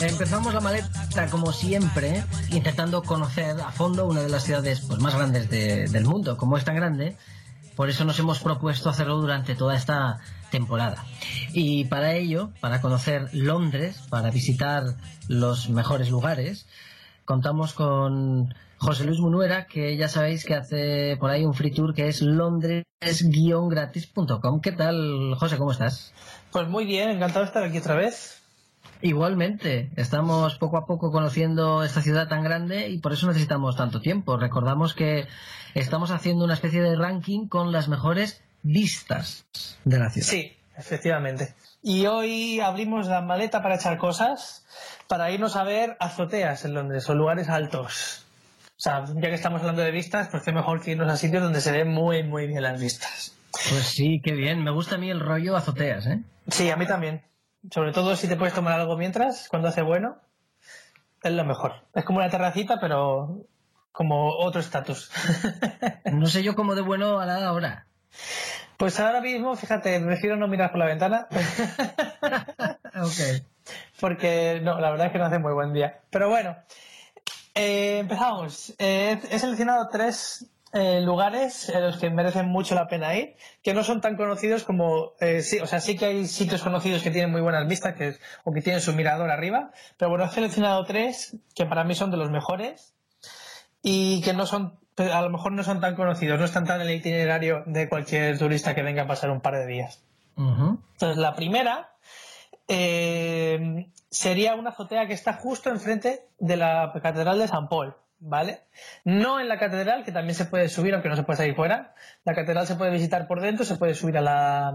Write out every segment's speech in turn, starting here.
Empezamos la maleta, como siempre, intentando conocer a fondo una de las ciudades pues, más grandes del mundo. Como es tan grande, por eso nos hemos propuesto hacerlo durante toda esta temporada. Y para ello, para conocer Londres, para visitar los mejores lugares, contamos con José Luis Munuera, que ya sabéis que hace por ahí un free tour que es londres-gratis.com. ¿Qué tal, José? ¿Cómo estás? Pues muy bien, encantado de estar aquí otra vez. Igualmente, estamos poco a poco conociendo esta ciudad tan grande y por eso necesitamos tanto tiempo. Recordamos que estamos haciendo una especie de ranking con las mejores vistas de la ciudad. Sí, efectivamente. Y hoy abrimos la maleta para echar cosas, para irnos a ver azoteas en Londres o lugares altos. O sea, ya que estamos hablando de vistas, pues qué mejor que irnos a sitios donde se ven muy, muy bien las vistas. Pues sí, qué bien. Me gusta a mí el rollo azoteas, ¿eh? Sí, a mí también. Sobre todo si te puedes tomar algo mientras, cuando hace bueno, es lo mejor. Es como una terracita, pero como otro estatus. No sé yo cómo de bueno hará ahora. Pues ahora mismo, fíjate, prefiero no mirar por la ventana. Ok. Porque no, la verdad es que no hace muy buen día. Pero bueno, empezamos. He seleccionado tres lugares en los que merecen mucho la pena ir, que no son tan conocidos como sí, o sea, sí que hay sitios conocidos que tienen muy buenas vistas o que tienen su mirador arriba, pero bueno, he seleccionado tres que para mí son de los mejores y que no son, a lo mejor no son tan conocidos, no están tan en el itinerario de cualquier turista que venga a pasar un par de días. Entonces, la primera sería una azotea que está justo enfrente de la Catedral de San Paul, ¿vale? No en la catedral, que también se puede subir, aunque no se puede salir fuera. La catedral se puede visitar por dentro, se puede subir a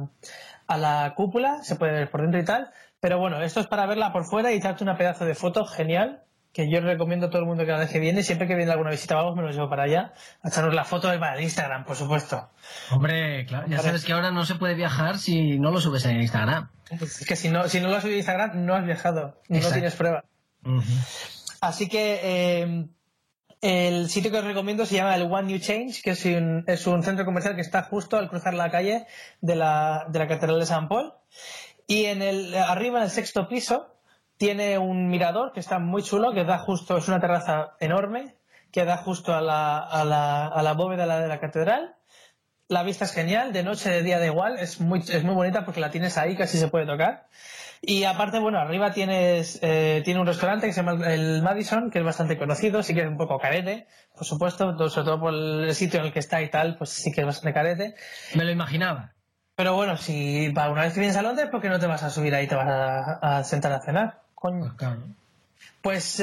la cúpula, se puede ver por dentro y tal. Pero bueno, esto es para verla por fuera y echarte una pedazo de foto genial, que yo recomiendo a todo el mundo que cada vez que viene, siempre que viene alguna visita o algo, me lo llevo para allá, a echarnos la foto para el Instagram, por supuesto. Hombre, claro, ya sabes que ahora no se puede viajar si no lo subes en Instagram. Es que si no lo has subido a Instagram, no has viajado, no tienes prueba. Así que el sitio que os recomiendo se llama el One New Change, que es un centro comercial que está justo al cruzar la calle de la Catedral de San Paul. Y arriba, en el sexto piso, tiene un mirador que está muy chulo, que da justo, es una terraza enorme, que da justo a la bóveda de la catedral. La vista es genial, de noche, de día da igual, es muy bonita porque la tienes ahí, casi se puede tocar. Y aparte, bueno, arriba tiene un restaurante que se llama el Madison, que es bastante conocido, sí que es un poco carete, por supuesto, sobre todo por el sitio en el que está y tal, pues sí que es bastante carete. Me lo imaginaba. Pero bueno, si para una vez que vienes a Londres, ¿por qué no te vas a subir ahí y te vas a sentar a cenar? Coño. Claro. Pues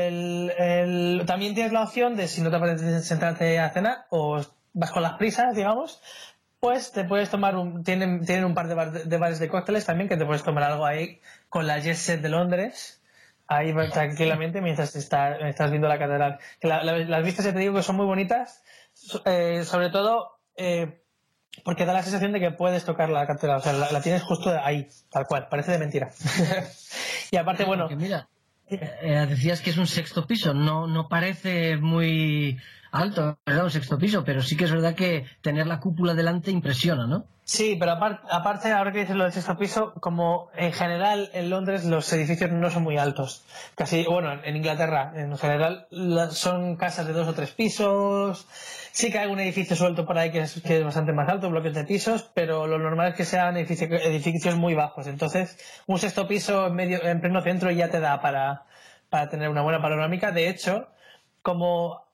también tienes la opción de, si no te apetece sentarte a cenar o vas con las prisas, digamos, pues te puedes tomar tienen un par de bares de cócteles también, que te puedes tomar algo ahí con la Jet Set de Londres, ahí tranquilamente mientras estás viendo la catedral. Que las vistas, ya te digo, que son muy bonitas, sobre todo porque da la sensación de que puedes tocar la catedral, o sea, la tienes justo ahí, tal cual, parece de mentira. Y aparte, bueno... Porque mira, decías que es un sexto piso, no parece muy alto, ¿verdad? Un sexto piso, pero sí que es verdad que tener la cúpula delante impresiona, ¿no? Sí, pero aparte, ahora que dices lo del sexto piso, como en general en Londres los edificios no son muy altos. Casi, bueno, en Inglaterra en general son casas de 2 o 3 pisos. Sí que hay un edificio suelto por ahí que es bastante más alto, bloques de pisos, pero lo normal es que sean edificios muy bajos. Entonces, un sexto piso en pleno centro ya te da para tener una buena panorámica. De hecho, como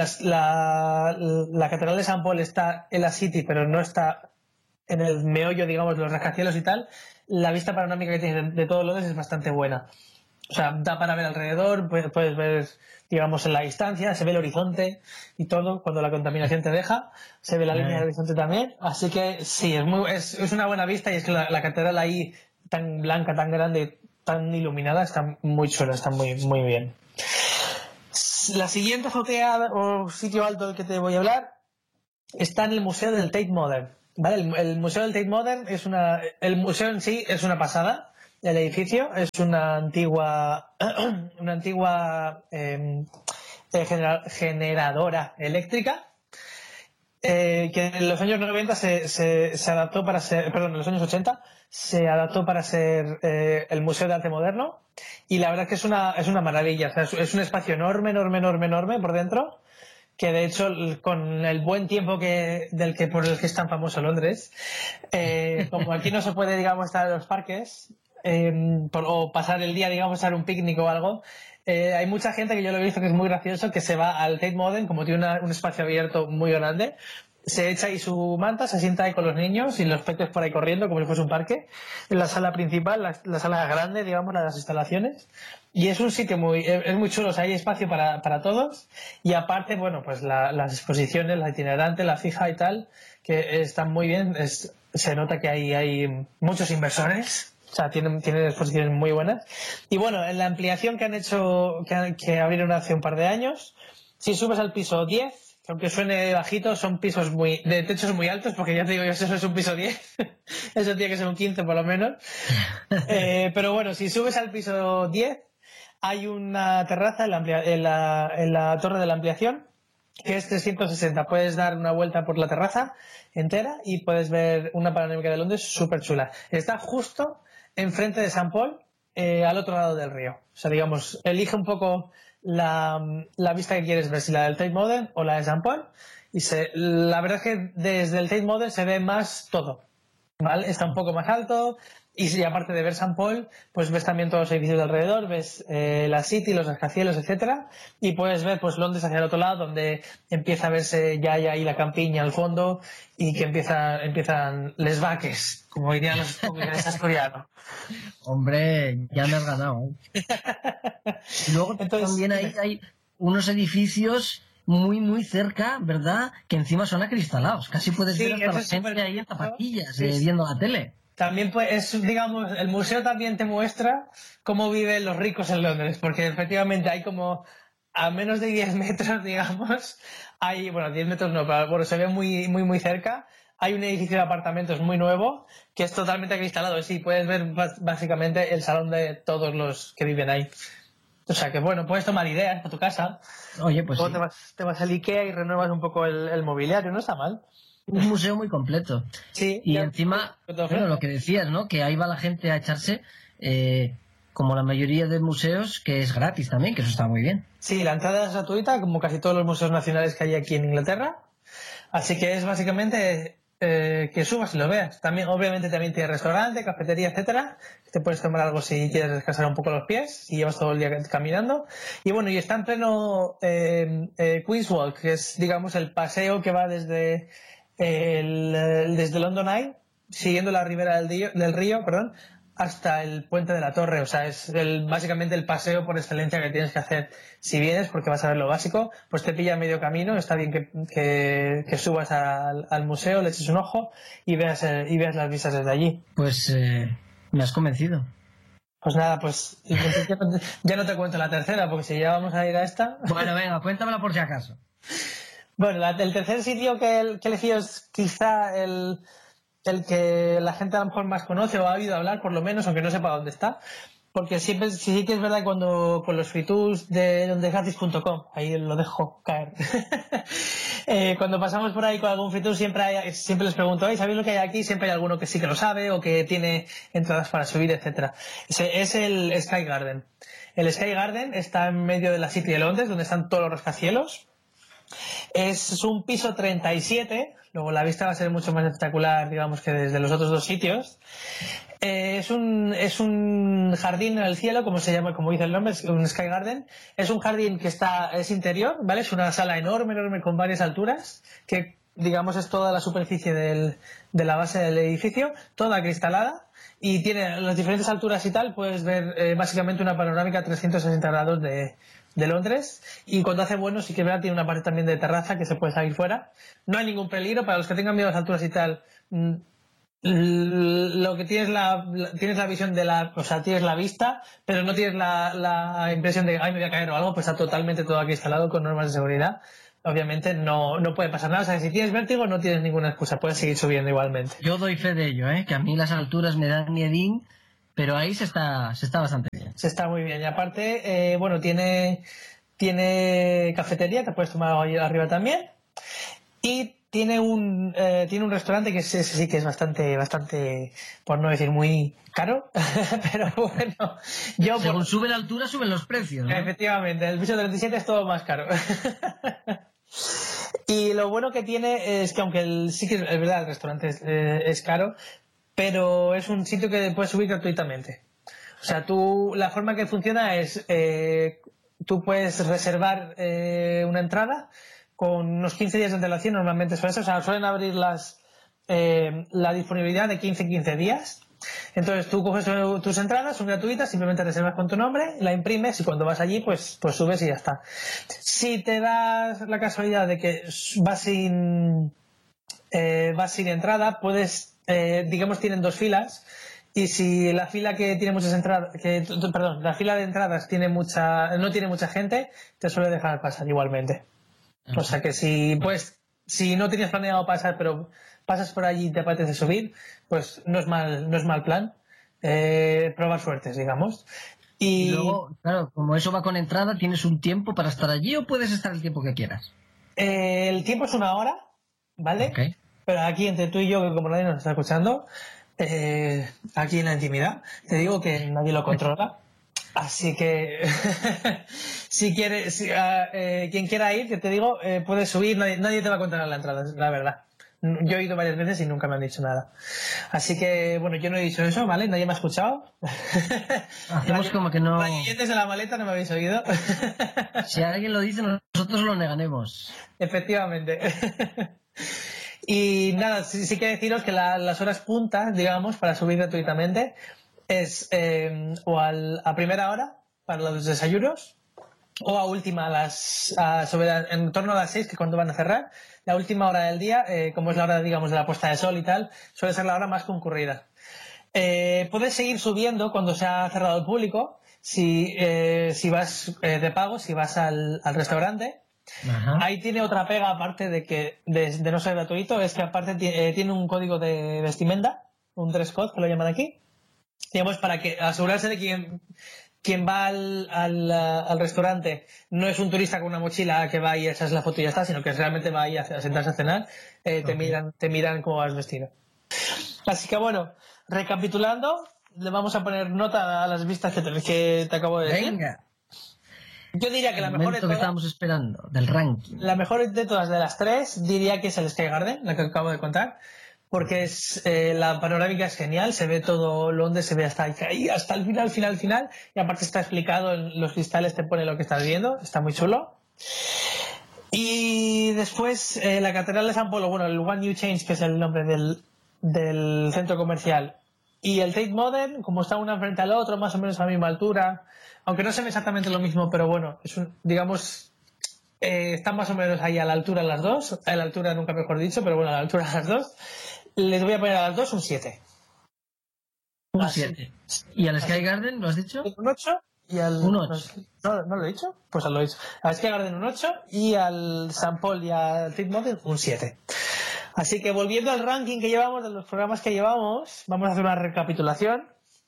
la Catedral de San Paul está en la City, pero no está en el meollo, digamos, de los rascacielos y tal, la vista panorámica que tienes de todo Londres es bastante buena. O sea, da para ver alrededor, puedes ver, digamos, en la distancia, se ve el horizonte y todo, cuando la contaminación te deja, se ve la línea del horizonte también. Así que sí, es una buena vista, y es que la catedral ahí, tan blanca, tan grande, tan iluminada, está muy chula, está muy, muy bien. La siguiente azotea o sitio alto del que te voy a hablar está en el Museo del Tate Modern. ¿Vale? El Museo del Tate Modern el museo en sí es una pasada. El edificio es una antigua generadora eléctrica que en los años 90 se adaptó para ser, perdón, en los años 80 se adaptó para ser el Museo de Arte Moderno, y la verdad es que es una maravilla. O sea, es un espacio enorme, enorme, enorme, enorme por dentro, que de hecho con el buen tiempo por el que es tan famoso Londres, como aquí no se puede, digamos, estar en los parques o pasar el día, digamos, hacer un picnic o algo, hay mucha gente que yo lo he visto que es muy gracioso, que se va al Tate Modern, como tiene un espacio abierto muy grande, se echa ahí su manta, se sienta ahí con los niños y los peques por ahí corriendo como si fuese un parque, en la sala principal, la sala grande, digamos, la de las instalaciones, y es un sitio es muy chulo, o sea, hay espacio para todos, y aparte, bueno, pues las exposiciones, la itinerante, la fija y tal, que están muy bien, se nota que hay muchos inversores. O sea, tienen exposiciones muy buenas. Y bueno, en la ampliación que han hecho, que abrieron hace un par de años, si subes al piso 10, que aunque suene bajito, son pisos de techos muy altos, porque ya te digo yo, eso es un piso 10. Eso tiene que ser un 15 por lo menos. Pero bueno, si subes al piso 10, hay una terraza en la torre de la ampliación, que es 360. Puedes dar una vuelta por la terraza entera y puedes ver una panorámica de Londres súper chula. Está justo enfrente de St. Paul, al otro lado del río. O sea, digamos, elige un poco la vista que quieres ver, si la del Tate Modern o la de St. Paul. Y la verdad es que desde el Tate Modern se ve más todo, ¿vale? Está un poco más alto. Y si aparte de ver St. Paul, pues ves también todos los edificios de alrededor, ves la City, los rascacielos, etcétera, y puedes ver pues Londres hacia el otro lado, donde empieza a verse ya ahí la campiña al fondo y que empiezan les vaques, como dirían los congresistas coreanos. Hombre, ya me has ganado. Y luego Entonces, también hay unos edificios muy, muy cerca, ¿verdad? Que encima son acristalados. Casi puedes ver hasta la gente ahí en zapatillas, viendo la tele. También pues digamos, el museo también te muestra cómo viven los ricos en Londres, porque efectivamente hay como a menos de 10 metros, digamos, bueno, 10 metros no, pero bueno, se ve muy, muy, muy cerca. Hay un edificio de apartamentos muy nuevo que es totalmente acristalado. Sí, puedes ver básicamente el salón de todos los que viven ahí. O sea que bueno, puedes tomar ideas para tu casa. Oye, pues luego sí. te vas al IKEA y renuevas un poco el mobiliario, no está mal. Un museo muy completo. Sí. Y encima, bueno, lo que decías, ¿no? Que ahí va la gente a echarse, como la mayoría de museos, que es gratis también, que eso está muy bien. Sí, la entrada es gratuita, como casi todos los museos nacionales que hay aquí en Inglaterra. Así que es básicamente que subas y lo veas. También, obviamente, también tiene restaurante, cafetería, etcétera. Te puedes tomar algo si quieres descansar un poco los pies y llevas todo el día caminando. Y bueno, y está en pleno Queen's Walk, que es, digamos, el paseo que va desde London Eye, siguiendo la ribera del río, perdón, hasta el puente de la Torre. O sea, es básicamente el paseo por excelencia que tienes que hacer si vienes, porque vas a ver lo básico. Pues te pilla medio camino, está bien que subas al museo, le eches un ojo y veas las vistas desde allí. Pues me has convencido. Pues nada, pues ya no te cuento la tercera, porque si ya vamos a ir a esta... Bueno, venga, cuéntamela por si acaso. Bueno, el tercer sitio que he elegido es quizá el que la gente a lo mejor más conoce o ha oído hablar, por lo menos, aunque no sepa dónde está. Porque siempre sí que es verdad cuando con los free tours de dondegratis.com, ahí lo dejo caer. Cuando pasamos por ahí con algún free tour siempre les pregunto, ¿sabéis lo que hay aquí? Siempre hay alguno que sí que lo sabe o que tiene entradas para subir, etcétera. Es el Sky Garden. El Sky Garden está en medio de la City de Londres, donde están todos los rascacielos. Es un piso 37, luego la vista va a ser mucho más espectacular, digamos, que desde los otros dos sitios. Es un jardín en el cielo, como se llama, como dice el nombre, es un Sky Garden. Es un jardín que es interior, ¿vale? Es una sala enorme, enorme, con varias alturas, que digamos es toda la superficie de la base del edificio, toda acristalada, y tiene las diferentes alturas y tal, puedes ver básicamente una panorámica 360 grados de Londres, y cuando hace bueno sí que verdad tiene una parte también de terraza que se puede salir fuera. No hay ningún peligro para los que tengan miedo a las alturas y tal. Lo que tienes tienes la visión o sea, tienes la vista, pero no tienes la impresión de ay, me voy a caer o algo, pues está totalmente todo aquí instalado con normas de seguridad. Obviamente no puede pasar nada, o sea, si tienes vértigo no tienes ninguna excusa, puedes seguir subiendo igualmente. Yo doy fe de ello, que a mí las alturas me dan miedín, pero ahí se está bastante bien. Se está muy bien, y aparte, bueno, tiene cafetería, te puedes tomar algo ahí arriba también. Y tiene un restaurante que sí que es bastante, por no decir muy caro, pero bueno, según sube la altura suben los precios, ¿no? Efectivamente, el piso 37 es todo más caro. Y lo bueno que tiene es que aunque sí que es verdad el restaurante es caro, pero es un sitio que puedes subir gratuitamente. O sea, la forma que funciona es tú puedes reservar una entrada con unos 15 días de antelación, normalmente suele ser, o sea, suelen abrir la disponibilidad de 15 días. Entonces tú coges tus entradas, son gratuitas, simplemente reservas con tu nombre, la imprimes y cuando vas allí pues subes y ya está. Si te das la casualidad de que vas sin entrada, puedes, digamos, tienen 2 filas. Y si la fila que tiene muchas entradas, la fila de entradas no tiene mucha gente, te suele dejar pasar igualmente. O sea que si no tenías planeado pasar, pero pasas por allí y te apetece subir, pues no es mal plan. Probar suertes, digamos. Y luego, claro, como eso va con entrada, ¿tienes un tiempo para estar allí o puedes estar el tiempo que quieras? El tiempo es 1 hora, ¿vale? Okay. Pero aquí entre tú y yo, que como nadie nos está escuchando, aquí en la intimidad, te digo que nadie lo controla. Así que si quieres, quien quiera ir, que te digo, puedes subir, nadie te va a controlar la entrada, la verdad. Yo he ido varias veces y nunca me han dicho nada. Así que, bueno, yo no he dicho eso, ¿vale? Nadie me ha escuchado. Hacemos como que no... Rayilletes de la maleta, no me habéis oído. Si alguien lo dice, nosotros lo negaremos. Efectivamente. Y nada, sí que deciros que las horas puntas, digamos, para subir gratuitamente es a primera hora para los desayunos o a última en torno a las 6, que es cuando van a cerrar. La última hora del día, como es la hora, digamos, de la puesta de sol y tal, suele ser la hora más concurrida. Puedes seguir subiendo cuando se ha cerrado el público si vas de pago, si vas al restaurante. Ajá. Ahí tiene otra pega, aparte de no ser gratuito, es que aparte tiene un código de vestimenta, un dress code que lo llaman aquí, digamos, para asegurarse de quien va al restaurante no es un turista con una mochila que va y echas la foto y ya está, sino que realmente va ahí a sentarse a cenar. Te miran cómo vas vestido. Así que bueno, recapitulando, le vamos a poner nota a las vistas que te acabo de decir. Venga. Yo diría que la mejor de todas, que estábamos esperando, del ranking. La mejor de todas de las 3 diría que es el Sky Garden, la que acabo de contar, porque la panorámica es genial, se ve todo Londres, se ve hasta el final, y aparte está explicado en los cristales, te pone lo que estás viendo, está muy chulo. Y después la Catedral de San Polo, bueno, el One New Change, que es el nombre del centro comercial, y el Tate Modern, como está una frente al otro, más o menos a la misma altura, aunque no se ve exactamente lo mismo, pero bueno, digamos, están más o menos ahí a la altura las dos, a la altura nunca mejor dicho, pero bueno, a la altura las dos. Les voy a poner a las dos un 7. Un 7. ¿Y al Sky Garden lo has dicho? Un 8 y al... Un 8. ¿No lo he dicho? Pues lo he dicho. Al Sky Garden un 8 y al San Paul y al Tate Modern un 7. Así que volviendo al ranking que llevamos, de los programas que llevamos, vamos a hacer una recapitulación.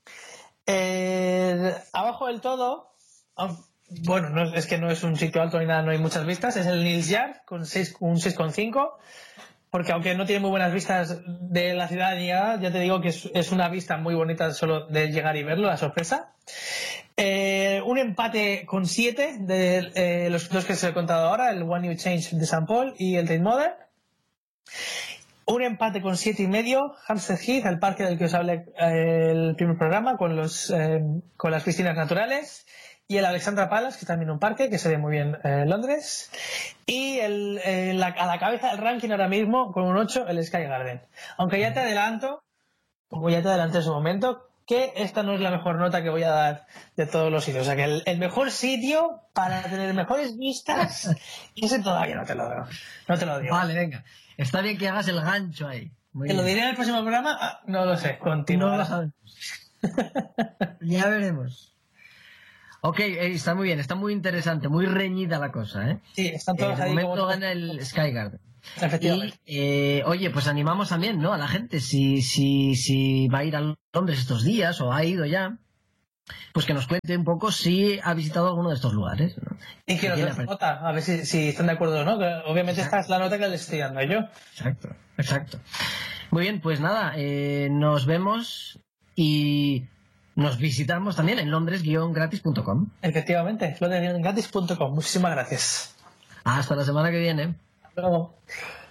Abajo del todo, bueno, es que no es un sitio alto ni nada, no hay muchas vistas, es el Neal's Yard con un 6,5, porque aunque no tiene muy buenas vistas de la ciudad ni nada, ya te digo que es una vista muy bonita solo de llegar y verlo, la sorpresa. Un empate con 7 de los dos que os he contado ahora, el One New Change de St. Paul y el Tate Modern. Un empate con 7,5, Hampstead Heath, el parque del que os hablé el primer programa, con las piscinas naturales, y el Alexandra Palace, que es también un parque que se ve muy bien en Londres, y a la cabeza del ranking ahora mismo, con un 8, el Sky Garden. Aunque ya te adelanto, como ya te adelanté en su momento, que esta no es la mejor nota que voy a dar de todos los sitios. O sea, que el mejor sitio para tener mejores vistas, ese todavía no te lo digo. No te lo digo. Vale, venga. Está bien que hagas el gancho ahí. ¿Te lo diré en el próximo programa? No lo sé. Continúa. No lo sabemos. Ya veremos. Ok, está muy bien, está muy interesante, muy reñida la cosa, ¿eh? Sí, están todos de ahí. momento gana el Sky Garden. Efectivamente. Y, oye, pues animamos también, ¿no? A la gente, si va a ir a Londres estos días o ha ido ya, pues que nos cuente un poco si ha visitado alguno de estos lugares, ¿no? Y que nos dé su nota, a ver si están de acuerdo o no. Que obviamente esta es la nota que les estoy dando yo. Exacto. Muy bien, pues nada, nos vemos y nos visitamos también en londres-gratis.com. Efectivamente, londres-gratis.com. Muchísimas gracias. Hasta la semana que viene. Hasta luego.